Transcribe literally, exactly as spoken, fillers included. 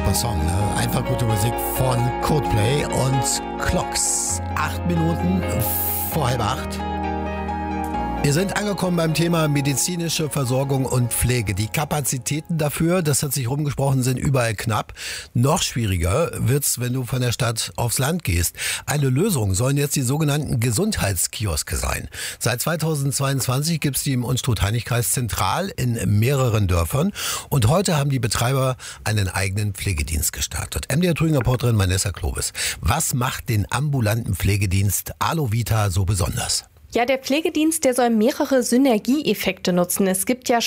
super Song, ne? Einfach gute Musik von Coldplay und Clocks. Acht Minuten vor halb acht. Wir sind angekommen beim Thema medizinische Versorgung und Pflege. Die Kapazitäten dafür, das hat sich rumgesprochen, sind überall knapp. Noch schwieriger wird's, wenn du von der Stadt aufs Land gehst. Eine Lösung sollen jetzt die sogenannten Gesundheitskioske sein. Seit zweitausendzweiundzwanzig gibt's die im Unstrut-Heinig-Kreis zentral in mehreren Dörfern. Und heute haben die Betreiber einen eigenen Pflegedienst gestartet. M D R Thüringen-Reporterin Vanessa Klobes. Was macht den ambulanten Pflegedienst Alovita so besonders? Ja, der Pflegedienst, der soll mehrere Synergieeffekte nutzen. Es gibt ja